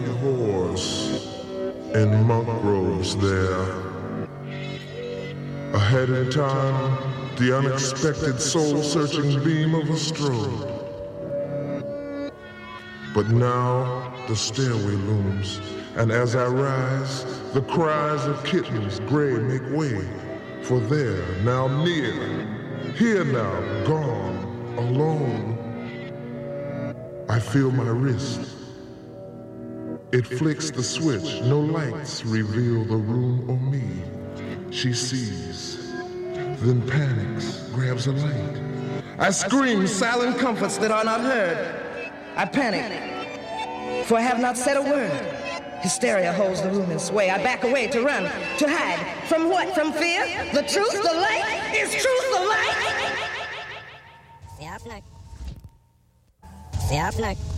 young horse in monk robes there. Ahead in time, the unexpected soul-searching beam of a strobe. But now the stairway looms, and as I rise, the cries of kittens gray make way. For there, now near, here now, gone, alone, I feel my wrist. It flicks the switch, no lights reveal the room or me. She sees, then panics, grabs a light. I scream silent comforts that are not heard. I panic, for I have not said a word. Hysteria holds the room in sway. I back away to run, to hide. From what? From fear? The truth, the light? Is truth the light? Sehr flach.